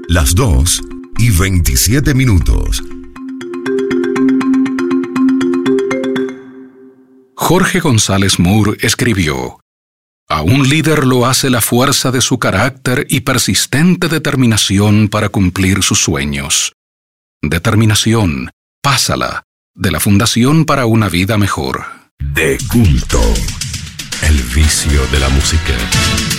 Las 2:27. Jorge González Moore escribió: a un líder lo hace la fuerza de su carácter y persistente determinación para cumplir sus sueños. Determinación, pásala, de la Fundación para una Vida Mejor. De culto. El vicio de la música.